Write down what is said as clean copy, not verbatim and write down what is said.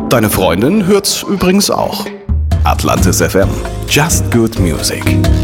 Deine Freundin hört's übrigens auch. Atlantis FM. Just good music.